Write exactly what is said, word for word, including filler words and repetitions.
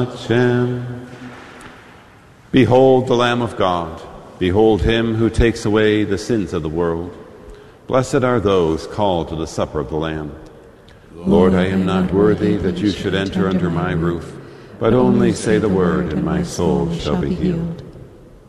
Hashem. Behold the Lamb of God. Behold him who takes away the sins of the world. Blessed are those called to the supper of the Lamb. Lord, I am not worthy that you should enter under my roof, but only say the word, and my soul shall be healed.